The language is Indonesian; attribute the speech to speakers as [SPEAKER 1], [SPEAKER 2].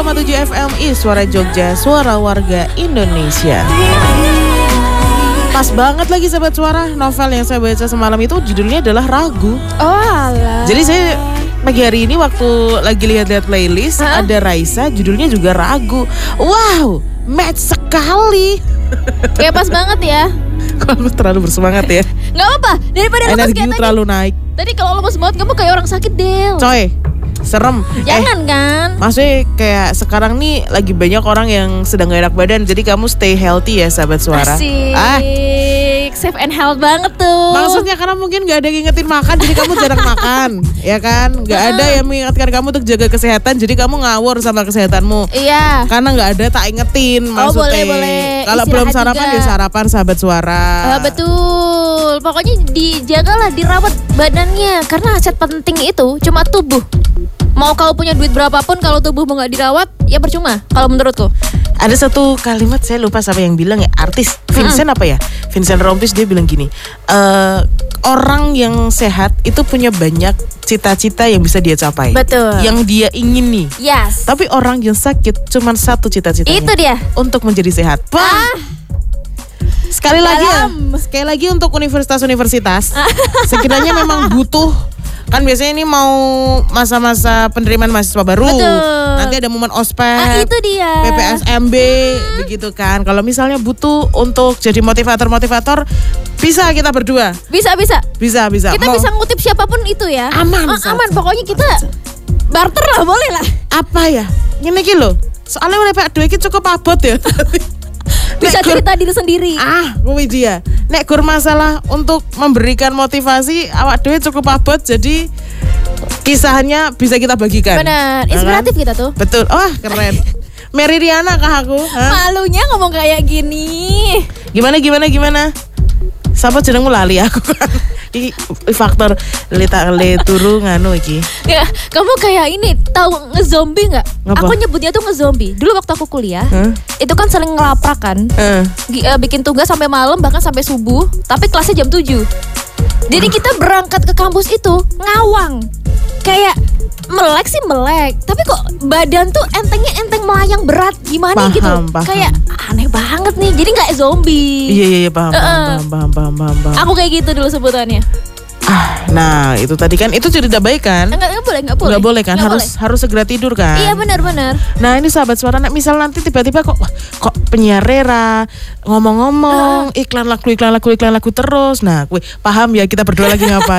[SPEAKER 1] FM Suara Jogja, suara warga Indonesia. Pas banget lagi sahabat suara, novel yang saya baca semalam itu judulnya adalah Ragu.
[SPEAKER 2] Oh alah.
[SPEAKER 1] Jadi saya pagi hari ini waktu lagi lihat-lihat playlist, ada Raisa, judulnya juga Ragu. Wow, match sekali.
[SPEAKER 2] Ya pas banget ya.
[SPEAKER 1] Kok aku terlalu bersemangat ya?
[SPEAKER 2] Gak apa-apa, daripada lemes
[SPEAKER 1] Energi
[SPEAKER 2] kayak tadi.
[SPEAKER 1] terlalu naik.
[SPEAKER 2] Tadi kalau lemes banget kamu kayak orang sakit, Del.
[SPEAKER 1] Coy, serem.
[SPEAKER 2] Jangan kan?
[SPEAKER 1] Maksudnya kayak sekarang nih lagi banyak orang yang sedang gak enak badan. Jadi kamu stay healthy ya sahabat suara.
[SPEAKER 2] Asik, safe and health banget tuh.
[SPEAKER 1] Maksudnya karena mungkin gak ada yang ngingetin makan, jadi kamu jarang makan, ya kan? Gak ada yang mengingatkan kamu untuk jaga kesehatan, jadi kamu ngawur sama kesehatanmu.
[SPEAKER 2] Iya.
[SPEAKER 1] Karena gak ada tak ingetin maksudnya.
[SPEAKER 2] Boleh.
[SPEAKER 1] Kalau belum sarapan
[SPEAKER 2] juga.
[SPEAKER 1] ya sarapan sahabat suara.
[SPEAKER 2] Betul. Pokoknya dijagalah, dirawat badannya, karena aset penting itu cuma tubuh. Mau kau punya duit berapapun kalau tubuhmu gak dirawat, ya percuma kalau menurutku.
[SPEAKER 1] Ada satu kalimat saya lupa siapa yang bilang ya, artis Vincent apa ya? Vincent Rompis, dia bilang gini, orang yang sehat itu punya banyak cita-cita yang bisa dia capai.
[SPEAKER 2] Betul.
[SPEAKER 1] Yang dia ingin nih.
[SPEAKER 2] Yes.
[SPEAKER 1] Tapi orang yang sakit cuma satu cita-citanya.
[SPEAKER 2] Itu dia.
[SPEAKER 1] Untuk menjadi sehat. Sekali lagi untuk universitas-universitas, sekiranya memang butuh. Kan biasanya ini mau masa-masa penerimaan mahasiswa baru.
[SPEAKER 2] Betul.
[SPEAKER 1] Nanti ada momen ospek,
[SPEAKER 2] itu dia.
[SPEAKER 1] PPSMB, begitu kan. Kalau misalnya butuh untuk jadi motivator, bisa kita berdua.
[SPEAKER 2] Bisa. Kita bisa ngutip siapapun itu ya.
[SPEAKER 1] Aman.
[SPEAKER 2] Aman. Pokoknya kita barter lah, boleh lah.
[SPEAKER 1] Apa ya? Ini iki lho. Soalnya oleh Pak Dwi iki cukup abot ya.
[SPEAKER 2] Bisa cerita diri sendiri.
[SPEAKER 1] Kuwi dia. Nek gur masalah untuk memberikan motivasi, awak dhewe cukup abot, jadi kisahnya bisa kita bagikan.
[SPEAKER 2] Benar, inspiratif kita tuh.
[SPEAKER 1] Betul. Wah, keren. Mary Riana kah aku?
[SPEAKER 2] Malunya ngomong kayak gini.
[SPEAKER 1] Gimana? Siapa jenengmu lali aku kan. Iki faktor le turu nganu iki.
[SPEAKER 2] Ya, kamu kayak ini tahu ngezombie enggak? Aku nyebutnya tuh ngezombie. Dulu waktu aku kuliah, itu kan saling ngelaprak kan. Bikin tugas sampai malam, bahkan sampai subuh, tapi kelasnya jam 7. Jadi kita berangkat ke kampus itu ngawang. Kayak melek sih melek, tapi kok badan tuh enteng melayang berat gimana gitu.
[SPEAKER 1] Paham.
[SPEAKER 2] Kayak aneh banget nih. Jadi nggak zombie.
[SPEAKER 1] Iya, paham.
[SPEAKER 2] Aku kayak gitu dulu sebutannya.
[SPEAKER 1] Nah itu tadi kan, itu cerita baik kan?
[SPEAKER 2] Enggak boleh.
[SPEAKER 1] Nggak boleh kan? Harus segera tidur kan?
[SPEAKER 2] Iya benar.
[SPEAKER 1] Nah ini sahabat suara, misal nanti tiba-tiba kok penyiar Rera ngomong-ngomong iklan lagu terus. Nah gue paham ya, kita berdua lagi ngapain.